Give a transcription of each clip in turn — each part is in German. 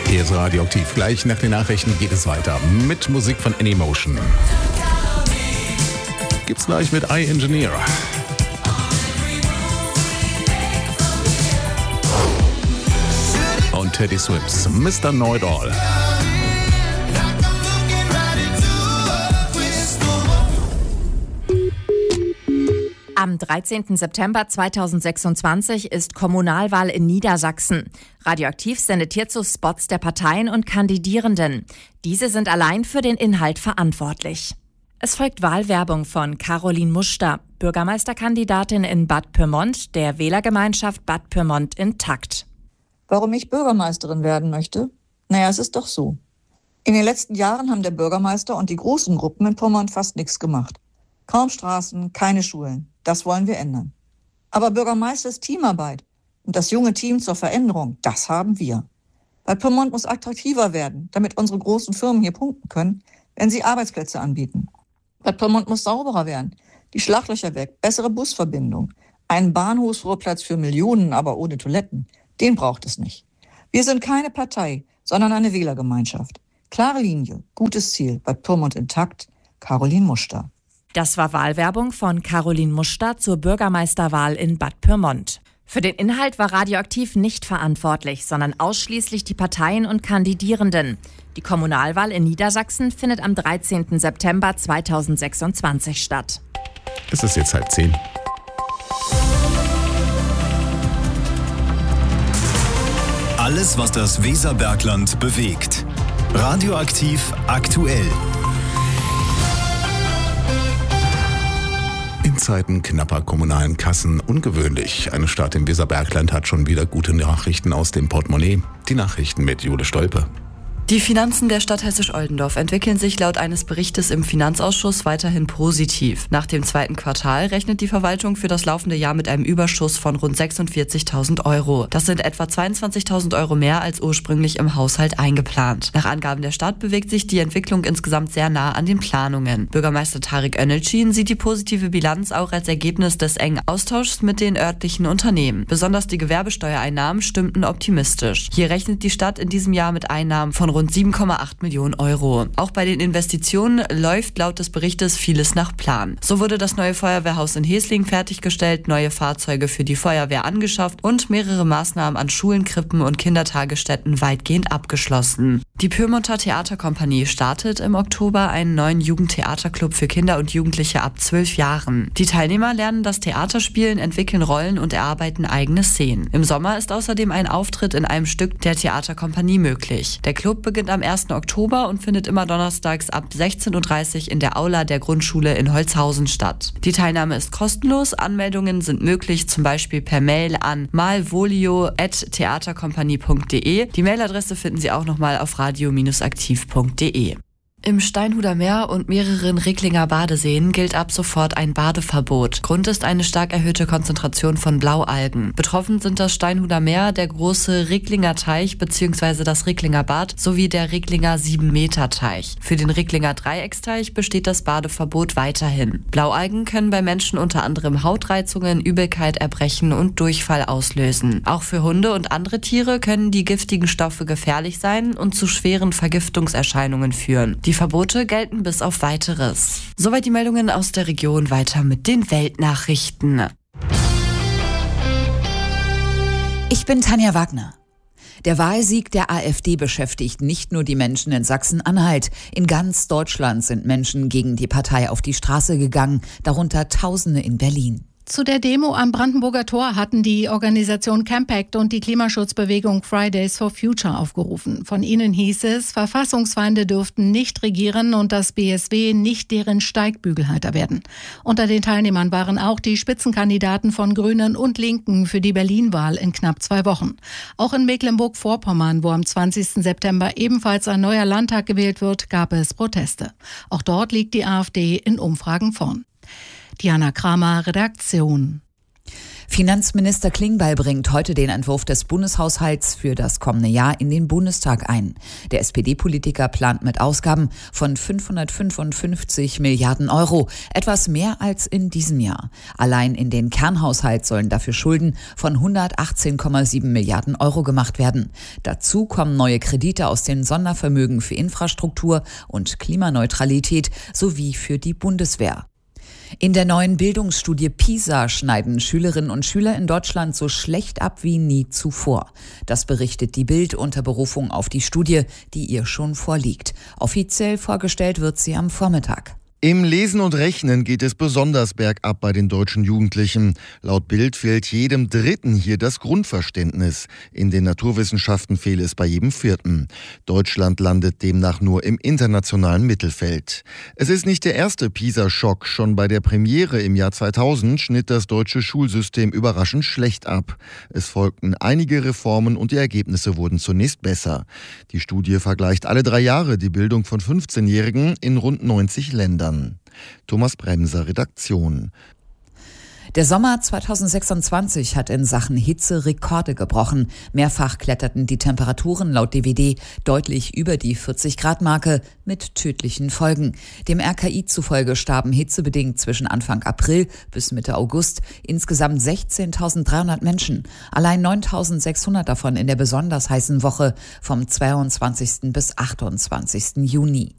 Hier ist Radioaktiv. Gleich nach den Nachrichten geht es weiter mit Musik von Anymotion. Gibt's gleich mit iEngineer. Und Teddy Swims, Mr. Know-It-All. Am 13. September 2026 ist Kommunalwahl in Niedersachsen. Radioaktiv sendet hierzu Spots der Parteien und Kandidierenden. Diese sind allein für den Inhalt verantwortlich. Es folgt Wahlwerbung von Caroline Muster, Bürgermeisterkandidatin in Bad Pyrmont, der Wählergemeinschaft Bad Pyrmont Intakt. Warum ich Bürgermeisterin werden möchte? Naja, es ist doch so. In den letzten Jahren haben der Bürgermeister und die großen Gruppen in Pyrmont fast nichts gemacht. Kaum Straßen, keine Schulen. Das wollen wir ändern. Aber Bürgermeister ist Teamarbeit. Und das junge Team zur Veränderung, das haben wir. Bad Pyrmont muss attraktiver werden, damit unsere großen Firmen hier punkten können, wenn sie Arbeitsplätze anbieten. Bad Pyrmont muss sauberer werden. Die Schlaglöcher weg, bessere Busverbindung. Einen Bahnhofsvorplatz für Millionen, aber ohne Toiletten. Den braucht es nicht. Wir sind keine Partei, sondern eine Wählergemeinschaft. Klare Linie, gutes Ziel. Bad Pyrmont Intakt, Caroline Muster. Das war Wahlwerbung von Caroline Muster zur Bürgermeisterwahl in Bad Pyrmont. Für den Inhalt war Radioaktiv nicht verantwortlich, sondern ausschließlich die Parteien und Kandidierenden. Die Kommunalwahl in Niedersachsen findet am 13. September 2026 statt. Es ist jetzt 9:30. Alles, was das Weserbergland bewegt. Radioaktiv aktuell. In Zeiten knapper kommunalen Kassen ungewöhnlich. Eine Stadt im Weserbergland hat schon wieder gute Nachrichten aus dem Portemonnaie. Die Nachrichten mit Jule Stolpe. Die Finanzen der Stadt Hessisch-Oldendorf entwickeln sich laut eines Berichtes im Finanzausschuss weiterhin positiv. Nach dem zweiten Quartal rechnet die Verwaltung für das laufende Jahr mit einem Überschuss von rund 46.000 Euro. Das sind etwa 22.000 Euro mehr als ursprünglich im Haushalt eingeplant. Nach Angaben der Stadt bewegt sich die Entwicklung insgesamt sehr nah an den Planungen. Bürgermeister Tarek Önelcin sieht die positive Bilanz auch als Ergebnis des engen Austauschs mit den örtlichen Unternehmen. Besonders die Gewerbesteuereinnahmen stimmten optimistisch. Hier rechnet die Stadt in diesem Jahr mit Einnahmen von rund 7,8 Millionen Euro. Auch bei den Investitionen läuft laut des Berichtes vieles nach Plan. So wurde das neue Feuerwehrhaus in Heßling fertiggestellt, neue Fahrzeuge für die Feuerwehr angeschafft und mehrere Maßnahmen an Schulen, Krippen und Kindertagesstätten weitgehend abgeschlossen. Die Pyrmonter Theaterkompanie startet im Oktober einen neuen Jugendtheaterclub für Kinder und Jugendliche ab 12 Jahren. Die Teilnehmer lernen das Theaterspielen, entwickeln Rollen und erarbeiten eigene Szenen. Im Sommer ist außerdem ein Auftritt in einem Stück der Theaterkompanie möglich. Der Club beginnt am 1. Oktober und findet immer donnerstags ab 16.30 Uhr in der Aula der Grundschule in Holzhausen statt. Die Teilnahme ist kostenlos, Anmeldungen sind möglich, zum Beispiel per Mail an malvolio@theaterkompanie.de. Die Mailadresse finden Sie auch nochmal auf radio-aktiv.de. Im Steinhuder Meer und mehreren Recklinger Badeseen gilt ab sofort ein Badeverbot. Grund ist eine stark erhöhte Konzentration von Blaualgen. Betroffen sind das Steinhuder Meer, der große Recklinger Teich bzw. das Recklinger Bad sowie der Recklinger 7-Meter-Teich. Für den Recklinger Dreiecksteich besteht das Badeverbot weiterhin. Blaualgen können bei Menschen unter anderem Hautreizungen, Übelkeit, Erbrechen und Durchfall auslösen. Auch für Hunde und andere Tiere können die giftigen Stoffe gefährlich sein und zu schweren Vergiftungserscheinungen führen. Die Verbote gelten bis auf Weiteres. Soweit die Meldungen aus der Region. Weiter mit den Weltnachrichten. Ich bin Tanja Wagner. Der Wahlsieg der AfD beschäftigt nicht nur die Menschen in Sachsen-Anhalt. In ganz Deutschland sind Menschen gegen die Partei auf die Straße gegangen, darunter Tausende in Berlin. Zu der Demo am Brandenburger Tor hatten die Organisation Campact und die Klimaschutzbewegung Fridays for Future aufgerufen. Von ihnen hieß es, Verfassungsfeinde dürften nicht regieren und das BSW nicht deren Steigbügelhalter werden. Unter den Teilnehmern waren auch die Spitzenkandidaten von Grünen und Linken für die Berlin-Wahl in knapp 2 Wochen. Auch in Mecklenburg-Vorpommern, wo am 20. September ebenfalls ein neuer Landtag gewählt wird, gab es Proteste. Auch dort liegt die AfD in Umfragen vorn. Diana Kramer, Redaktion. Finanzminister Klingbeil bringt heute den Entwurf des Bundeshaushalts für das kommende Jahr in den Bundestag ein. Der SPD-Politiker plant mit Ausgaben von 555 Milliarden Euro, etwas mehr als in diesem Jahr. Allein in den Kernhaushalt sollen dafür Schulden von 118,7 Milliarden Euro gemacht werden. Dazu kommen neue Kredite aus den Sondervermögen für Infrastruktur und Klimaneutralität sowie für die Bundeswehr. In der neuen Bildungsstudie PISA schneiden Schülerinnen und Schüler in Deutschland so schlecht ab wie nie zuvor. Das berichtet die Bild unter Berufung auf die Studie, die ihr schon vorliegt. Offiziell vorgestellt wird sie am Vormittag. Im Lesen und Rechnen geht es besonders bergab bei den deutschen Jugendlichen. Laut Bild fehlt jedem Dritten hier das Grundverständnis. In den Naturwissenschaften fehle es bei jedem Vierten. Deutschland landet demnach nur im internationalen Mittelfeld. Es ist nicht der erste PISA-Schock. Schon bei der Premiere im Jahr 2000 schnitt das deutsche Schulsystem überraschend schlecht ab. Es folgten einige Reformen und die Ergebnisse wurden zunächst besser. Die Studie vergleicht alle 3 Jahre die Bildung von 15-Jährigen in rund 90 Ländern. Thomas Bremser, Redaktion. Der Sommer 2026 hat in Sachen Hitze Rekorde gebrochen. Mehrfach kletterten die Temperaturen laut DWD deutlich über die 40-Grad-Marke mit tödlichen Folgen. Dem RKI zufolge starben hitzebedingt zwischen Anfang April bis Mitte August insgesamt 16.300 Menschen. Allein 9.600 davon in der besonders heißen Woche vom 22. bis 28. Juni.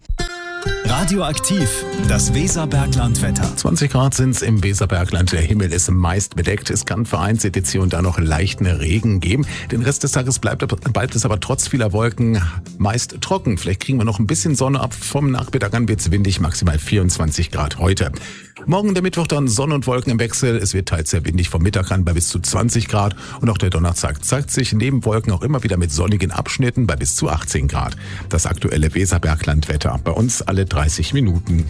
Radioaktiv, das Weserbergland-Wetter. 20 Grad sind es im Weserbergland. Der Himmel ist meist bedeckt. Es kann vereinzelt jetzt hier und da noch leichten Regen geben. Den Rest des Tages bleibt es aber trotz vieler Wolken meist trocken. Vielleicht kriegen wir noch ein bisschen Sonne ab. Vom Nachmittag an wird es windig, maximal 24 Grad heute. Morgen der Mittwoch dann Sonne und Wolken im Wechsel. Es wird teils sehr windig vom Mittag an bei bis zu 20 Grad. Und auch der Donnerstag zeigt sich neben Wolken auch immer wieder mit sonnigen Abschnitten bei bis zu 18 Grad. Das aktuelle Weserbergland-Wetter. Bei uns alle 30 Minuten.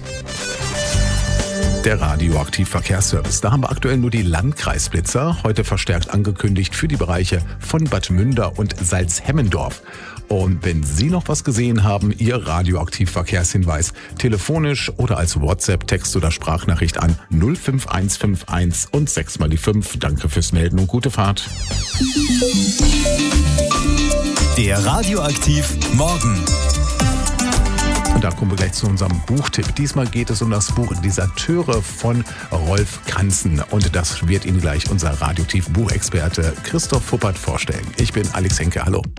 Der Radioaktiv-Verkehrsservice. Da haben wir aktuell nur die Landkreisblitzer. Heute verstärkt angekündigt für die Bereiche von Bad Münder und Salzhemmendorf. Und wenn Sie noch was gesehen haben, Ihr Radioaktiv-Verkehrshinweis telefonisch oder als WhatsApp, Text oder Sprachnachricht an 05151 und 6 mal die 5. Danke fürs Melden und gute Fahrt. Der Radioaktiv Morgen. Und da kommen wir gleich zu unserem Buchtipp. Diesmal geht es um das Buch Deserteure von Rolf Kanzen. Und das wird Ihnen gleich unser Radioaktiv-Buchexperte Christoph Fuppert vorstellen. Ich bin Alex Henke. Hallo.